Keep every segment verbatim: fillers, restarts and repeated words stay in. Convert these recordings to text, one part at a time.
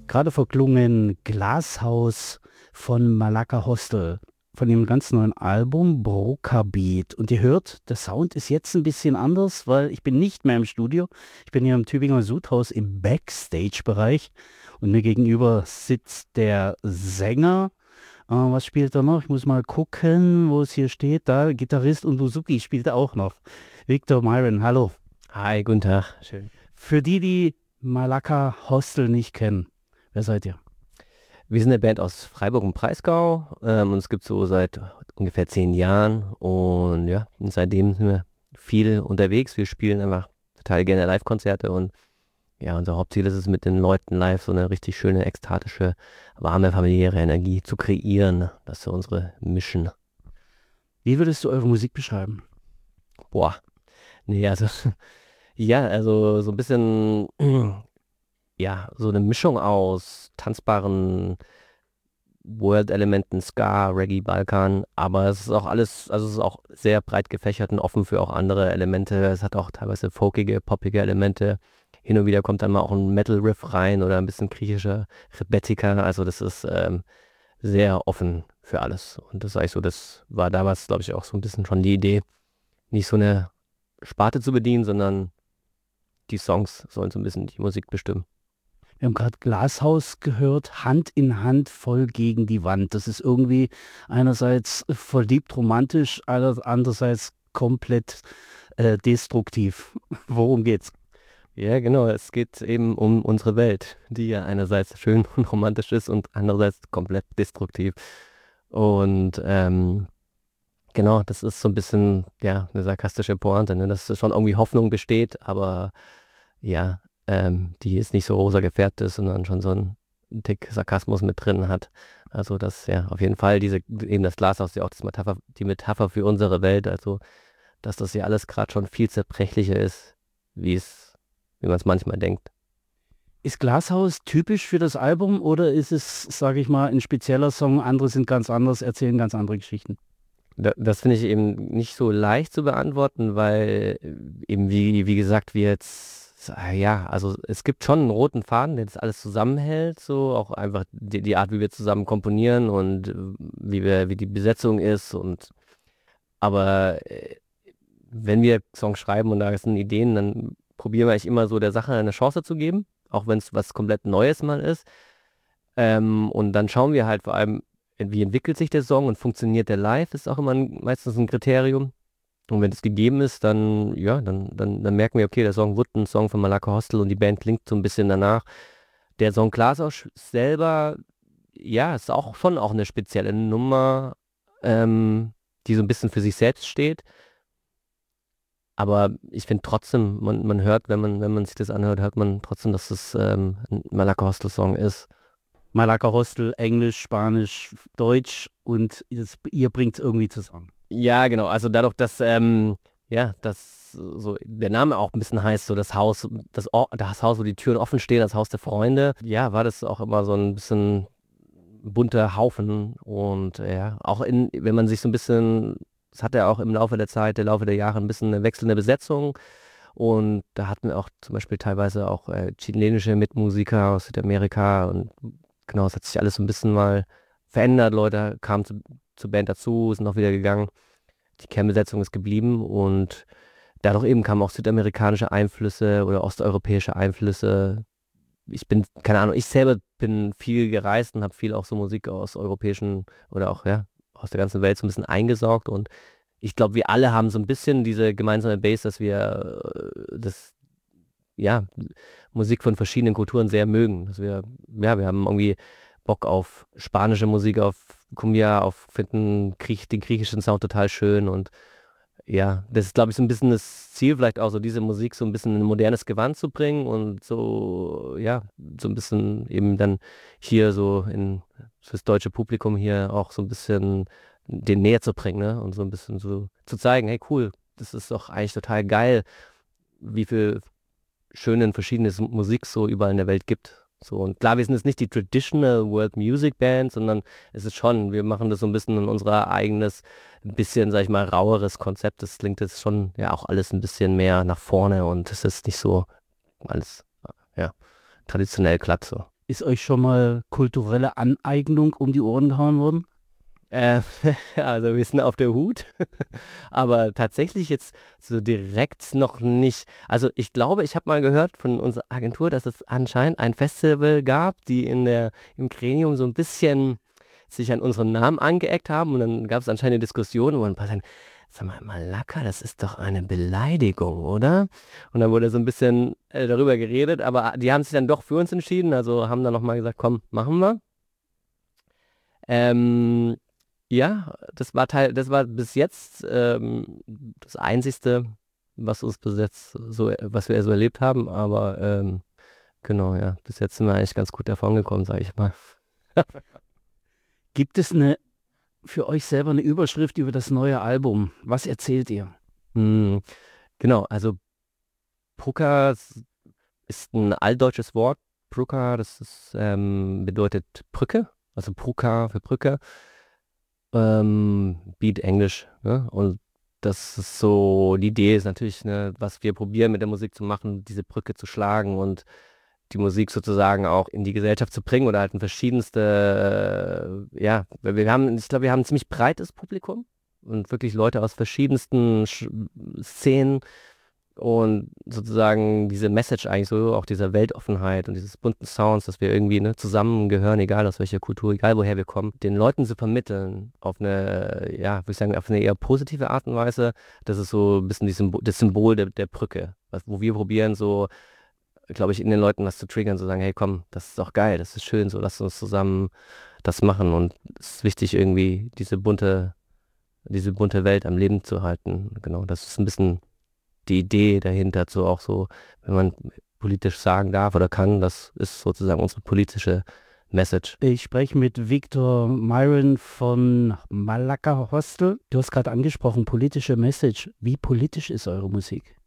Gerade verklungen Glashaus von Malaka Hostel, von dem ganz neuen Album Broca Beat. Und ihr hört, der Sound ist jetzt ein bisschen anders, weil ich bin nicht mehr im Studio. Ich bin hier im Tübinger Sudhaus im Backstage-Bereich und mir gegenüber sitzt der Sänger. Äh, was spielt er noch? Ich muss mal gucken, wo es hier steht. Da, Gitarrist und Buzuki spielt er auch noch. Victor Myron, hallo. Hi, guten Tag. Schön. Für die, die Malaka Hostel nicht kennen, wer seid ihr? Wir sind eine Band aus Freiburg und Breisgau. Ähm, uns gibt es so seit ungefähr zehn Jahren. Und ja, und seitdem sind wir viel unterwegs. Wir spielen einfach total gerne Live-Konzerte. Und ja, unser Hauptziel ist es, mit den Leuten live so eine richtig schöne, ekstatische, warme, familiäre Energie zu kreieren. Das ist so unsere Mission. Wie würdest du eure Musik beschreiben? Boah. Nee, also, ja, also so ein bisschen, ja, so eine Mischung aus tanzbaren World-Elementen, Ska, Reggae, Balkan, aber es ist auch alles, also es ist auch sehr breit gefächert und offen für auch andere Elemente. Es hat auch teilweise folkige, poppige Elemente. Hin und wieder kommt dann mal auch ein Metal-Riff rein oder ein bisschen griechischer Rebettika. Also das ist ähm, sehr offen für alles. Und das ist eigentlich so, das war damals, glaube ich, auch so ein bisschen schon die Idee, nicht so eine Sparte zu bedienen, sondern die Songs sollen so ein bisschen die Musik bestimmen. Wir haben gerade Glashaus gehört, Hand in Hand voll gegen die Wand. Das ist irgendwie einerseits verliebt romantisch, aller- andererseits komplett äh, destruktiv. Worum geht's? Ja, genau. Es geht eben um unsere Welt, die ja einerseits schön und romantisch ist und andererseits komplett destruktiv. Und ähm, genau, das ist so ein bisschen, ja, eine sarkastische Pointe, ne? Dass schon irgendwie Hoffnung besteht, aber ja, ähm, die jetzt nicht so rosa gefärbt ist, sondern schon so einen Tick Sarkasmus mit drin hat. Also das, ja, auf jeden Fall diese, eben das Glashaus, ja auch das Metapher, die Metapher für unsere Welt, also dass das ja alles gerade schon viel zerbrechlicher ist, wie es, wie man es manchmal denkt. Ist Glashaus typisch für das Album oder ist es, sage ich mal, ein spezieller Song? Andere sind ganz anders, erzählen ganz andere Geschichten. Da, das finde ich eben nicht so leicht zu beantworten, weil äh, eben wie, wie gesagt, wir jetzt, äh, ja, also es gibt schon einen roten Faden, der das alles zusammenhält, so auch einfach die, die Art, wie wir zusammen komponieren und äh, wie wir, wie die Besetzung ist und aber äh, wenn wir Songs schreiben und da sind Ideen, dann probieren wir eigentlich immer so der Sache eine Chance zu geben, auch wenn es was komplett Neues mal ist. Ähm, und dann schauen wir halt vor allem, wie entwickelt sich der Song und funktioniert der live, ist auch immer ein, meistens ein Kriterium. Und wenn es gegeben ist, dann, ja, dann, dann, dann merken wir, okay, der Song wird ein Song von Malaka Hostel und die Band klingt so ein bisschen danach. Der Song Glasausch selber, ja, ist auch schon auch eine spezielle Nummer, ähm, die so ein bisschen für sich selbst steht. Aber ich finde trotzdem, man, man hört, wenn man, wenn man sich das anhört, hört man trotzdem, dass es ähm, ein Malaka Hostel Song ist. Malaka Hostel, Englisch, Spanisch, Deutsch und es, ihr bringt es irgendwie zusammen. Ja, genau. Also dadurch, dass ähm, ja, dass so der Name auch ein bisschen heißt, so das Haus, das, Or- das Haus, wo die Türen offen stehen, das Haus der Freunde. Ja, war das auch immer so ein bisschen bunter Haufen und ja, auch in, wenn man sich so ein bisschen, das hat ja auch im Laufe der Zeit, im Laufe der Jahre ein bisschen eine wechselnde Besetzung und da hatten wir auch zum Beispiel teilweise auch äh, chilenische Mitmusiker aus Südamerika und genau, es hat sich alles so ein bisschen mal verändert. Leute kamen zu, zur Band dazu, sind auch wieder gegangen. Die Kernbesetzung ist geblieben und dadurch eben kamen auch südamerikanische Einflüsse oder osteuropäische Einflüsse. Ich bin, keine Ahnung, ich selber bin viel gereist und habe viel auch so Musik aus europäischen oder auch, ja, aus der ganzen Welt so ein bisschen eingesaugt und ich glaube, wir alle haben so ein bisschen diese gemeinsame Base, dass wir äh, das, ja, Musik von verschiedenen Kulturen sehr mögen. Dass wir, ja, wir haben irgendwie Bock auf spanische Musik, auf Cumbia, auf finden Griech, den griechischen Sound total schön und ja, das ist, glaube ich, so ein bisschen das Ziel, vielleicht auch so diese Musik so ein bisschen in ein modernes Gewand zu bringen und so, ja, so ein bisschen eben dann hier so in fürs deutsche Publikum hier auch so ein bisschen den näher zu bringen, ne? Und so ein bisschen so zu zeigen, hey cool, das ist doch eigentlich total geil, wie viel schöne verschiedene S- Musik so überall in der Welt gibt. So, und klar, wir sind jetzt nicht die Traditional World Music Band, sondern es ist schon, wir machen das so ein bisschen in unser eigenes, ein bisschen, sag ich mal, raueres Konzept. Das klingt jetzt schon ja auch alles ein bisschen mehr nach vorne und es ist nicht so alles, ja, traditionell glatt so. Ist euch schon mal kulturelle Aneignung um die Ohren gehauen worden? Äh, also wir sind auf der Hut, aber tatsächlich jetzt so direkt noch nicht. Also ich glaube, ich habe mal gehört von unserer Agentur, dass es anscheinend ein Festival gab, die in der, im Gremium so ein bisschen sich an unseren Namen angeeckt haben und dann gab es anscheinend eine Diskussion, wo ein paar sagen, sag mal, Malaka, das ist doch eine Beleidigung, oder? Und dann wurde so ein bisschen äh, darüber geredet, aber die haben sich dann doch für uns entschieden, also haben dann nochmal gesagt, komm, machen wir. Ähm, ja, das war Teil, das war bis jetzt ähm, das Einzigste, was uns bis jetzt so, was wir so erlebt haben, aber ähm, genau, ja, bis jetzt sind wir eigentlich ganz gut davon gekommen, sage ich mal. Gibt es eine für euch selber eine Überschrift über das neue Album? Was erzählt ihr? Hm, genau, also Pruka s- ist ein altdeutsches Wort. Pruka, das ist, ähm, bedeutet Brücke, also Pruka für Brücke. Ähm, Beat Englisch, ne? Und das ist so, die Idee ist natürlich, ne, was wir probieren mit der Musik zu machen, diese Brücke zu schlagen und die Musik sozusagen auch in die Gesellschaft zu bringen oder halt in verschiedenste, äh, ja, weil wir haben, ich glaube, wir haben ein ziemlich breites Publikum und wirklich Leute aus verschiedensten Sch Szenen und sozusagen diese Message eigentlich so, auch dieser Weltoffenheit und dieses bunten Sounds, dass wir irgendwie ne, zusammengehören, egal aus welcher Kultur, egal woher wir kommen, den Leuten zu vermitteln auf eine, ja, würde ich sagen, auf eine eher positive Art und Weise, das ist so ein bisschen die Symbol, das Symbol der, der Brücke, was, wo wir probieren so, glaube ich, in den Leuten was zu triggern, zu sagen, hey komm, das ist doch geil, das ist schön, so lass uns zusammen das machen und es ist wichtig irgendwie diese bunte, diese bunte Welt am Leben zu halten. Genau, das ist ein bisschen die Idee dahinter, so auch so, wenn man politisch sagen darf oder kann, das ist sozusagen unsere politische Message. Ich spreche mit Victor Myron von Malaka Hostel. Du hast gerade angesprochen, politische Message. Wie politisch ist eure Musik?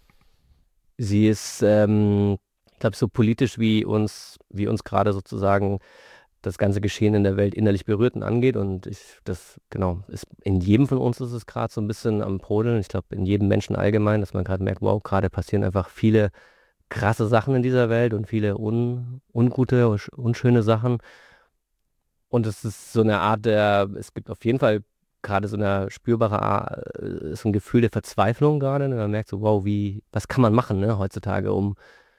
Sie ist, ähm, ich glaube, so politisch wie uns, wie uns gerade sozusagen das ganze Geschehen in der Welt innerlich berührt und angeht. Und ich, das, genau, ist, in jedem von uns ist es gerade so ein bisschen am Brodeln. Ich glaube, in jedem Menschen allgemein, dass man gerade merkt, wow, gerade passieren einfach viele krasse Sachen in dieser Welt und viele un, ungute, unschöne Sachen. Und es ist so eine Art der, es gibt auf jeden Fall gerade so eine spürbare, Ar- äh, so ein Gefühl der Verzweiflung gerade. Ne? Man merkt so, wow, wie, was kann man machen, ne, heutzutage, um,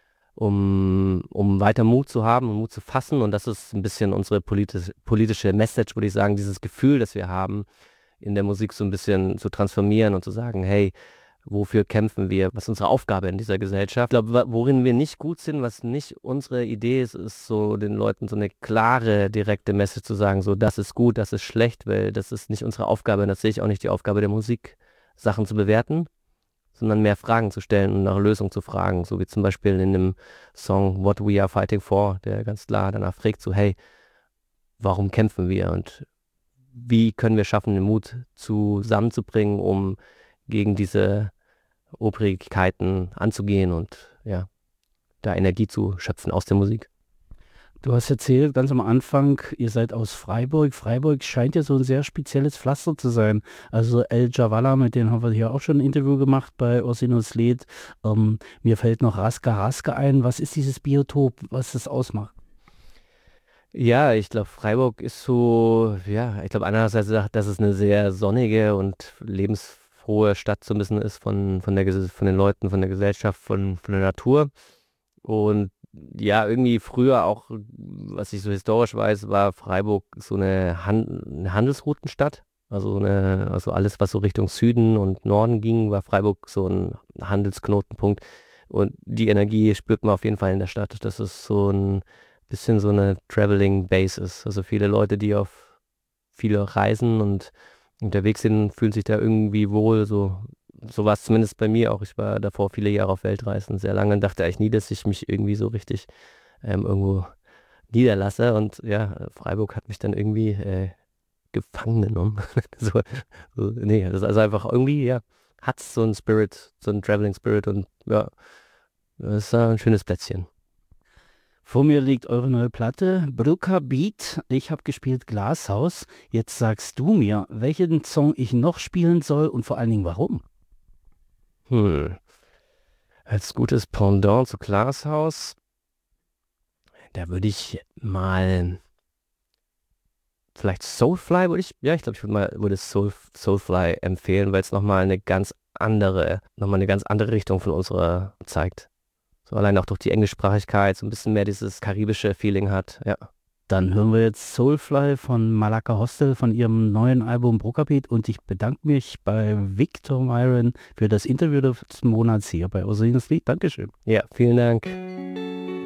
um, um weiter Mut zu haben und Mut zu fassen. Und das ist ein bisschen unsere politis politische Message, würde ich sagen, dieses Gefühl, das wir haben, in der Musik so ein bisschen zu transformieren und zu sagen, hey, wofür kämpfen wir, was ist unsere Aufgabe in dieser Gesellschaft. Ich glaube, worin wir nicht gut sind, was nicht unsere Idee ist, ist so den Leuten so eine klare, direkte Message zu sagen, so das ist gut, das ist schlecht, weil das ist nicht unsere Aufgabe und das sehe ich auch nicht die Aufgabe der Musik, Sachen zu bewerten, sondern mehr Fragen zu stellen und nach Lösungen zu fragen, so wie zum Beispiel in dem Song What We Are Fighting For, der ganz klar danach fragt, so hey, warum kämpfen wir und wie können wir schaffen, den Mut zusammenzubringen, um gegen diese Obrigkeiten anzugehen und ja, da Energie zu schöpfen aus der Musik. Du hast erzählt ganz am Anfang, ihr seid aus Freiburg. Freiburg scheint ja so ein sehr spezielles Pflaster zu sein. Also El Javala, mit denen haben wir hier auch schon ein Interview gemacht bei Osinus Lied. Ähm, mir fällt noch Raska Raska ein. Was ist dieses Biotop, was das ausmacht? Ja, ich glaube, Freiburg ist so, ja, ich glaube einerseits, dass es eine sehr sonnige und lebensfrohe Stadt so ein bisschen ist von, von der, Ges- von den Leuten, von der Gesellschaft, von, von der Natur. Und ja, irgendwie früher auch, was ich so historisch weiß, war Freiburg so eine, Han eine Handelsroutenstadt. Also, so eine, also alles, was so Richtung Süden und Norden ging, war Freiburg so ein Handelsknotenpunkt. Und die Energie spürt man auf jeden Fall in der Stadt. Das ist so ein bisschen so eine Traveling Base ist. Also viele Leute, die auf viele reisen und unterwegs sind, fühlen sich da irgendwie wohl. So, so war es zumindest bei mir auch. Ich war davor viele Jahre auf Weltreisen, sehr lange und dachte eigentlich nie, dass ich mich irgendwie so richtig ähm, irgendwo niederlasse. Und ja, Freiburg hat mich dann irgendwie äh, gefangen genommen. so, so, nee, das ist also einfach irgendwie, ja, hat so einen Spirit, so einen Traveling Spirit und ja, das ist äh, ein schönes Plätzchen. Vor mir liegt eure neue Platte, Brucker Beat. Ich habe gespielt Glashaus. Jetzt sagst du mir, welchen Song ich noch spielen soll und vor allen Dingen warum. Hm. Als gutes Pendant zu Glashaus Da würde ich mal vielleicht Soulfly würde ich, ja, ich glaube, ich würde mal würde Soul, Soulfly empfehlen, weil es nochmal eine ganz andere, nochmal eine ganz andere Richtung von unserer zeigt. So allein auch durch die Englischsprachigkeit, so ein bisschen mehr dieses karibische Feeling hat, ja. Dann hören wir jetzt Soulfly von Malaka Hostel von ihrem neuen Album Brokerbeat und ich bedanke mich bei Victor Myron für das Interview des Monats hier bei Osiris Lied. Dankeschön. Ja, vielen Dank.